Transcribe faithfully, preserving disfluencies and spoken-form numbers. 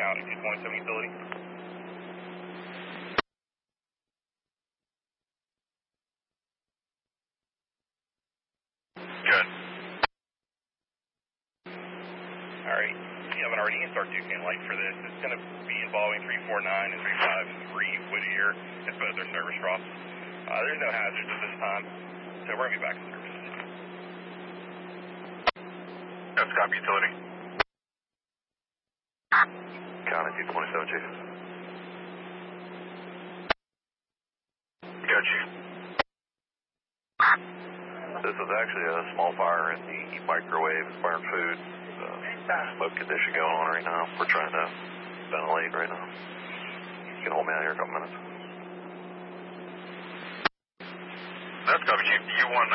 County two twenty-seven utility. Good. Alright, you have an R D and start two can light for this. It's going to be involving three four nine and three five three Whittier. It's both their service drops. Uh, there's no hazards at this time, so we're going to be back in service. That's copy, utility. County two twenty-seven, Chief. Got you. This is actually a small fire in the microwave. It's burning food. Uh, smoke condition going on right now. We're trying to ventilate right now. You can hold me out here a couple minutes. That's copy, Chief. You want